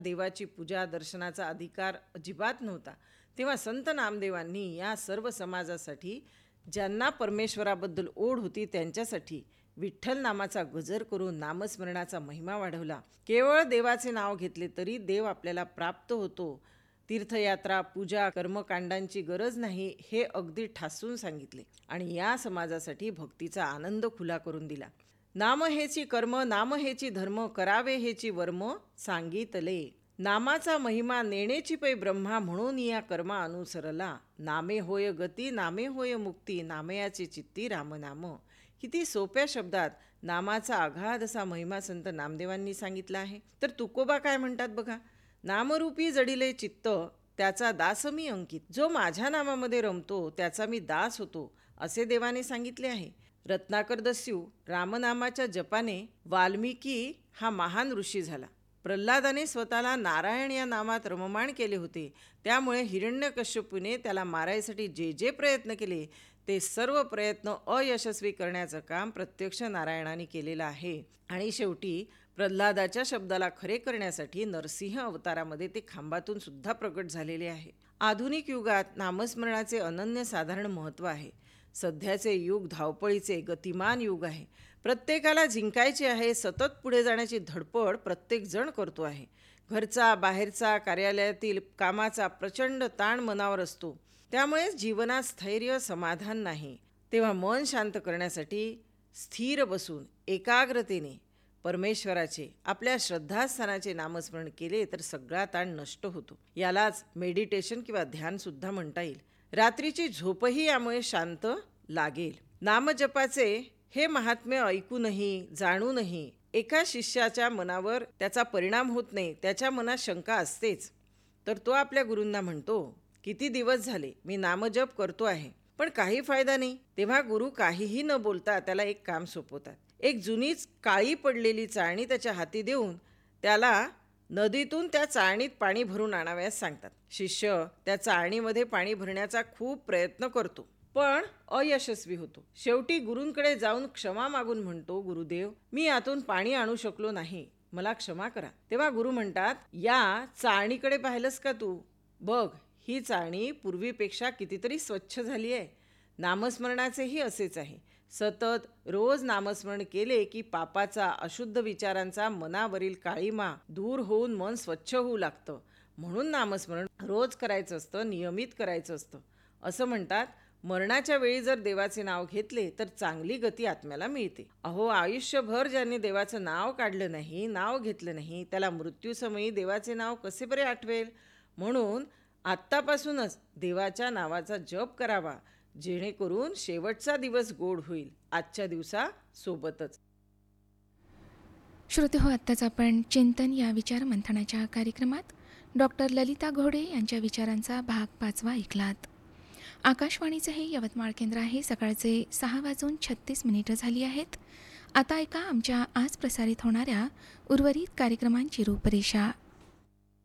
देवाची पूजा दर्शनाचा अधिकार अजिबात नव्हता. तेव्हा संत नामदेवांनी या सर्व समाजासाठी, ज्यांना परमेश्वराबद्दल ओढ होती त्यांच्यासाठी विठ्ठल नामाचा गजर करून नामस्मरणाचा महिमा वाढवला. केवळ देवाचे नाव घेतले तरी देव आपल्याला प्राप्त होतो. तीर्थयात्रा, पूजा, कर्मकांडांची गरज नाही हे अगदी ठासून सांगितले आणि या समाजासाठी भक्तीचा आनंद खुला करून दिला. नाम हेची कर्म, नाम हेची धर्म, करावे हेची वर्म सांगितले. नामाचा महिमा नेणेची पै ब्रह्मा, म्हणून या कर्मा अनुसरला. नामे होय गती, नामे होय मुक्ती, नामयाचे चित्ती रामनाम. किती सोप्या शब्दात नामाचा अगाध असा महिमा संत नामदेवांनी सांगितला आहे. तर तुकोबा काय म्हणतात बघा, नामरूपी जडिले चित्त, त्याचा दास मी अंकित. जो माझ्या नामामध्ये रमतो त्याचा मी दास होतो, असे देवाने सांगितले आहे. रत्नाकर दस्यू, रामनामाच्या जपाने वाल्मिकी हा महान ऋषी झाला. प्रल्हादाने स्वतःला नारायण या नामात रममाण केले होते. त्यामुळे हिरण्यकश्यपूने त्याला मारायसाठी जे जे प्रयत्न केले ते सर्व प्रयत्न अयशस्वी करण्याचं काम प्रत्यक्ष नारायणाने केलेलं आहे. आणि शेवटी प्रल्हादाच्या शब्दाला खरे करण्यासाठी नरसिंह अवतारामध्ये ते खांबातून सुद्धा प्रकट झालेले आहे. आधुनिक युगात नामस्मरणाचे अनन्यसाधारण महत्त्व आहे. सध्याचे युग धावपळीचे गतिमान युग आहे. प्रत्येकाला जिंकायचे आहे. सतत पुढे जाण्याची धडपड प्रत्येकजण करतो आहे. घरचा, बाहेरचा, कार्यालयातील कामाचा प्रचंड ताण मनावर असतो. त्यामुळे जीवनात स्थैर्य, समाधान नाही. तेव्हा मन शांत करण्यासाठी स्थिर बसून एकाग्रतेने परमेश्वराचे, आपल्या श्रद्धास्थानाचे नामस्मरण केले तर सगळा ताण नष्ट होतो. यालाच मेडिटेशन किंवा ध्यानसुद्धा म्हणता येईल. रात्रीची झोपही यामुळे शांत लागेल. नामजपाचे हे महात्म्य ऐकूनही जाणूनही एका शिष्याच्या मनावर त्याचा परिणाम होत नाही. त्याच्या मनात शंका असतेच. तर तो आपल्या गुरूंना म्हणतो, किती दिवस झाले मी नामजप करतो आहे पण काही फायदा नाही. तेव्हा गुरु काहीही न बोलता त्याला एक काम सोपवतात. एक जुनीच काळी पडलेली चाळणी त्याच्या हाती देऊन त्याला नदीतून त्या चाळणीत पाणी भरून आणावयास सांगतात. शिष्य त्या चाळणीमध्ये पाणी भरण्याचा खूप प्रयत्न करतो पण अयशस्वी होतो. शेवटी गुरूंकडे जाऊन क्षमा मागून म्हणतो, गुरुदेव, मी यातून पाणी आणू शकलो नाही, मला क्षमा करा. तेव्हा गुरु म्हणतात, या चाळणीकडे पाहिलंस का तू? बघ, ही चाळणी पूर्वीपेक्षा कितीतरी स्वच्छ झाली आहे. नामस्मरणाचेही असेच आहे. सतत रोज नामस्मरण केले की पापाचा, अशुद्ध विचारांचा, मनावरील काळीमा दूर होऊन मन स्वच्छ होऊ लागतं. म्हणून नामस्मरण रोज करायचं असतं, नियमित करायचं असतं. असं म्हणतात, मरणाच्या वेळी जर देवाचे नाव घेतले तर चांगली गती आत्म्याला मिळते. अहो, आयुष्यभर ज्यांनी देवाचं नाव काढलं नाही, नाव घेतलं नाही, त्याला मृत्यूसमयी देवाचे नाव कसे बरे आठवेल? म्हणून आत्तापासूनच देवाच्या नावाचा जप करावा, जेणेकरून शेवटचा दिवस गोड होईल. आजच्या दिवसासोबतच. श्रोतेहो, आत्ताच आपण चिंतन या विचार मंथनाच्या कार्यक्रमात डॉक्टर ललिता घोडे यांच्या विचारांचा भाग 5 ऐकलात. आकाशवाणीचं हे यवतमाळ केंद्र आहे. सकाळचे 6:36 झाली आहेत. आता ऐका आमच्या आज प्रसारित होणाऱ्या उर्वरित कार्यक्रमांची रूपरेषा.